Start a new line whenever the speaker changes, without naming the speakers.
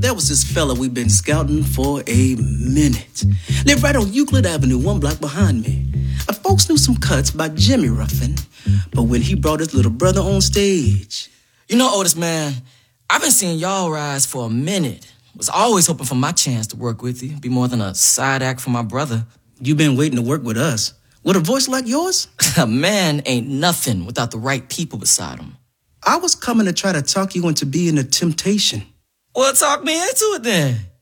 there was this fella we've been scouting for a minute. Lived right on Euclid Avenue, 1 block behind me. Folks knew some cuts by Jimmy Ruffin, but when he brought his little brother on stage...
You know, Otis, man, I've been seeing y'all rise for a minute. Was always hoping for my chance to work with you. Be more than a side act for my brother.
You been waiting to work with us. With a voice like yours?
A man ain't nothing without the right people beside him.
I was coming to try to talk you into being a temptation.
Well, talk me into it then.